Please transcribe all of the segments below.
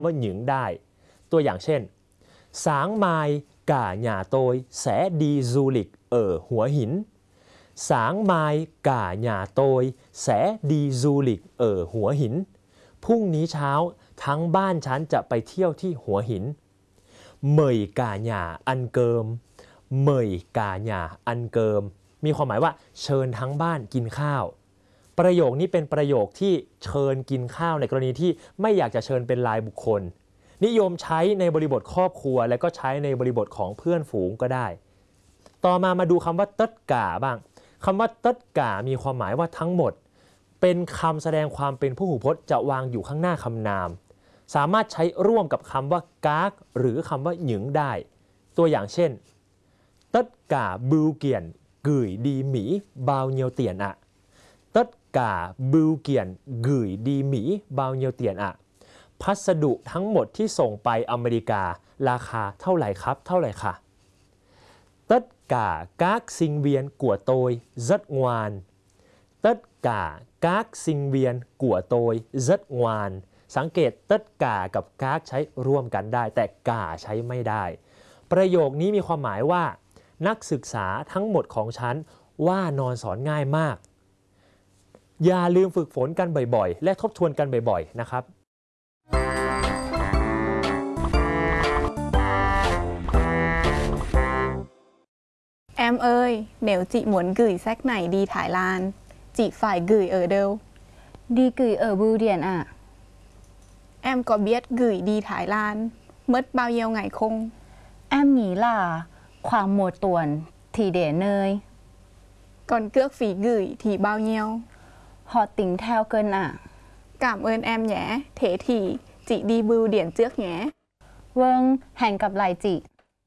ว่าหญิงได้ตัวอย่างเช่นsáng mai cả nhà tôi sẽ đi du lịch ởหัวหินsáng mai cả nhà tôi sẽ đi du lịch ởหัวหินพรุ่งนี้เช้าทั้งบ้านฉันจะไปเที่ยวที่หัวหิน mời cả nhà ăn cơm mời cả nhà ăn cơm มีความหมายว่าเชิญทั้งบ้านกินข้าวประโยคนี้เป็นประโยคที่เชิญกินข้าวในกรณีที่ไม่อยากจะเชิญเป็นรายบุคคลนิยมใช้ในบริบทครอบครัวและก็ใช้ในบริบทของเพื่อนฝูงก็ได้ต่อมาดูคำว่าเต๊ดก่าบ้างคำว่าเต๊ดก่ามีความหมายว่าทั้งหมดเป็นคำแสดงความเป็นพหูพจน์จะวางอยู่ข้างหน้าคำนามสามารถใช้ร่วมกับคำว่ากากหรือคำว่าหยึงได้ตัวอย่างเช่นเต๊ดก่าบิวเกียนกุ๋ยดีหมีบาวเนียวเตียนอะเต๊ดก่าบิวเกียนกุ๋ยดีหมีบาวเนียวเตียนอะพัสดุทั้งหมดที่ส่งไปอเมริการาคาเท่าไหร่ครับเท่าไหร่ค่ะtất cả các sinh viên của tôi rất ngoan tất cả các sinh viên của tôi rất ngoan สังเกตtất cảกับ các ใช้ร่วมกันได้แต่กาใช้ไม่ได้ประโยคนี้มีความหมายว่านักศึกษาทั้งหมดของฉันว่านอนสอนง่ายมากอย่าลืมฝึกฝนกันบ่อยๆและทบทวนกันบ่อยๆนะครับ Em ơi, nếu chị muốn gửi sách này đi Thái Lan, chị phải gửi ở đâu? Đi gửi ở bưu điện ạ. Em có biết gửi đi Thái Lan mất bao nhiêu ngày không? Em nghĩ là khoảng 1 tuần thì để nơi. Còn cước phí gửi thì bao nhiêu? Họ tính theo cân ạ. Cảm ơn em nhé. Thế thì chị đi bưu điện trước nhé. Vâng, hẹn gặp lại chị.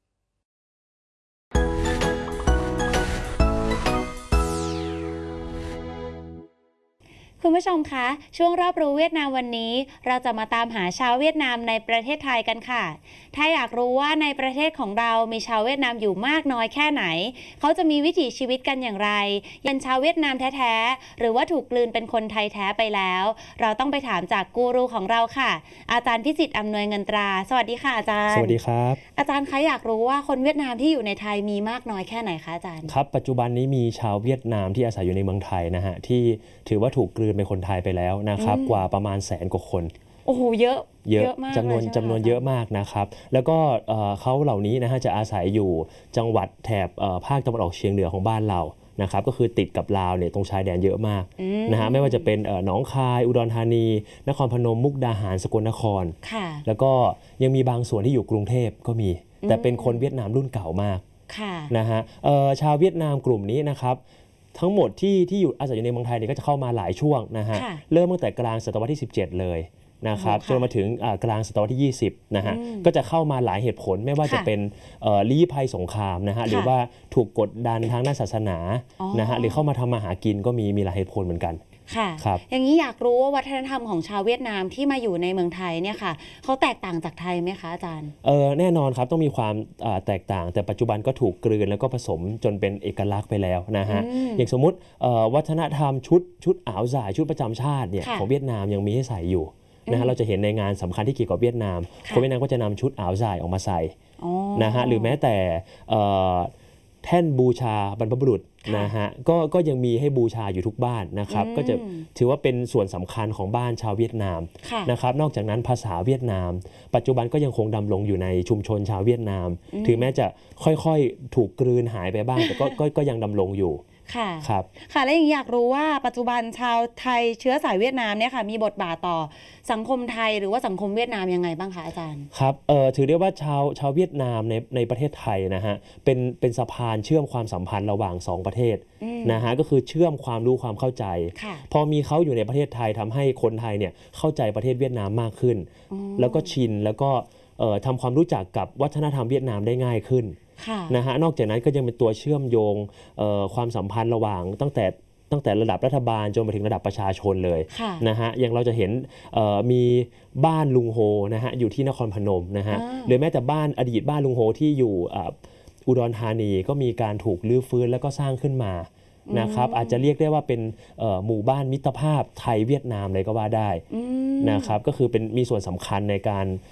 คุณผู้ชมคะช่วงรอบรู้เวียดนามวันนี้เราจะมาตามหาชาวเวียดนามในประเทศไทยกันค่ะถ้าอยากรู้ว่าในประเทศของเรามีชาวเวียดนามอยู่มากน้อยแค่ไหนเขาจะมีวิถีชีวิตกันอย่างไรยังชาวเวียดนามแท้ๆหรือว่าถูกกลืนเป็นคนไทยแท้ไปแล้วเราต้องไปถามจากกูรูของเราค่ะอาจารย์พิจิตรอำนวยเงินตราสวัสดีค่ะอาจารย์สวัสดีครับอาจารย์คะอยากรู้ว่าคนเวียดนามที่อยู่ในไทยมีมากน้อยแค่ไหนคะอาจารย์ครับปัจจุบันนี้มีชาวเวียดนามที่อาศัยอยู่ในเมืองไทยนะฮะที่ถือว่าถูกกลืนเป็นคนไทยไปแล้วนะครับกว่าประมาณ100,000 กว่าคนโอ้โหเยอะมากจำนวนเยอะมากนะครับแล้วก็เขาเหล่านี้นะฮะจะอาศัยอยู่จังหวัดแถบภาคตะวันออกเฉียงเหนือของบ้านเรานะครับก็คือติดกับลาวเนี่ยตรงชายแดนเยอะมากนะฮะไม่ว่าจะเป็นหนองคายอุดรธานีนครพนมมุกดาหารสกลนครแล้วก็ยังมีบางส่วนที่อยู่กรุงเทพก็มีแต่เป็นคนเวียดนามรุ่นเก่ามากนะฮะชาวเวียดนามกลุ่มนี้นะครับทั้งหมดที่อยู่อาศัยอยู่ในเมืองไทยเนี่ยก็จะเข้ามาหลายช่วงนะฮะเริ่มตั้งแต่กลางศตวรรษที่17เลยนะครับจนมาถึงกลางศตวรรษที่20นะฮะก็จะเข้ามาหลายเหตุผลไม่ว่าจะเป็นลี้ภัยสงครามนะฮะหรือว่าถูกกดดันทางด้านศาสนานะฮะหรือเข้ามาทำมาหากินก็มีหลายเหตุผลเหมือนกันค่ะอย่างนี้อยากรู้ว่าวัฒนธรรมของชาวเวียดนามที่มาอยู่ในเมืองไทยเนี่ยค่ะเขาแตกต่างจากไทยไหมคะอาจารย์แน่นอนครับต้องมีความแตกต่างแต่ปัจจุบันก็ถูกกลืนแล้วก็ผสมจนเป็นเอกลักษณ์ไปแล้วนะฮะอย่างสมมุติวัฒนธรรมชุดอ่าวสายชุดประจำชาติเนี่ยของเวียดนามยังมีให้ใส่อยู่นะฮะเราจะเห็นในงานสำคัญที่เกี่ยวกับเวียดนามคนเวียดนามก็จะนำชุดอ่าวสายออกมาใส่นะฮะหรือแม้แต่แท่นบูชาบรรพบุรุษนะฮะก็ยังมีให้บูชาอยู่ทุกบ้านนะครับก็จะถือว่าเป็นส่วนสำคัญของบ้านชาวเวียดนามนะครับนอกจากนั้นภาษาเวียดนามปัจจุบันก็ยังคงดำรงอยู่ในชุมชนชาวเวียดนามถึงแม้จะค่อยๆถูกกลืนหายไปบ้างแต่ก็ยังดำรงอยู่ค่ะครับค่ะและยังอยากรู้ว่าปัจจุบันชาวไทยเชื้อสายเวียดนามเนี่ยค่ะมีบทบาทต่อสังคมไทยหรือว่าสังคมเวียดนามยังไงบ้างคะอาจารย์ครับถือได้ว่าชาวเวียดนามในประเทศไทยนะฮะเป็นสะพานเชื่อมความสัมพันธ์ระหว่าง2ประเทศนะฮะก็คือเชื่อมความรู้ความเข้าใจพอมีเขาอยู่ในประเทศไทยทำให้คนไทยเนี่ยเข้าใจประเทศเวียดนามมากขึ้นแล้วก็ชินแล้วก็ทำความรู้จักกับวัฒนธรรมเวียดนามได้ง่ายขึ้นนะฮะนอกจากนั้นก็ยังเป็นตัวเชื่อมโยงความสัมพันธ์ระหว่างตั้งแต่ระดับรัฐบาลจนมาถึงระดับประชาชนเลยนะฮะอย่างเราจะเห็นมีบ้านลุงโฮนะฮะอยู่ที่นครพนมนะฮะหรือแม้แต่อดีตบ้านลุงโฮที่อยู่อุดรธานีก็มีการถูกรื้อฟื้นแล้วก็สร้างขึ้นมานะครับอาจจะเรียกได้ว่าเป็นหมู่บ้านมิตรภาพไทยเวียดนามเลยก็ว่าได้นะครับก็คือมีส่วนสำคัญในการ